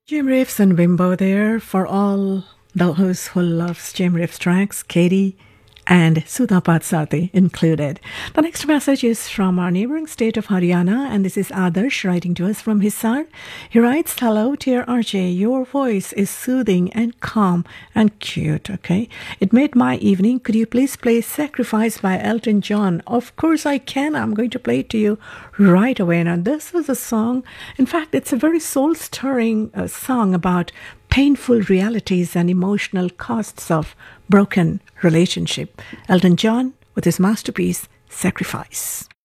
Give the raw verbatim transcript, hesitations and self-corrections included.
Jim Reeves and Bimbo there for all those who loves Jim Reeves tracks, Katie and Sudha Patsati included. The next message is from our neighboring state of Haryana, and this is Adarsh writing to us from Hisar. He writes, "Hello, dear R J. Your voice is soothing and calm and cute, okay? It made my evening. Could you please play Sacrifice by Elton John?" Of course I can. I'm going to play it to you right away. Now, this is a song, in fact, it's a very soul-stirring uh, song about painful realities and emotional costs of broken relationship. Elton John with his masterpiece, Sacrifice.